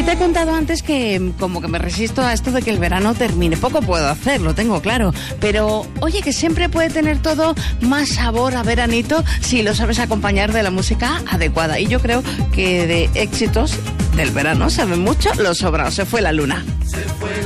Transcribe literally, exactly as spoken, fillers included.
Y te he contado antes que como que me resisto a esto de que el verano termine. Poco puedo hacer, lo tengo claro. Pero oye, que siempre puede tener todo más sabor a veranito si lo sabes acompañar de la música adecuada. Y yo creo que de éxitos del verano saben mucho los sobrados. Se fue la luna.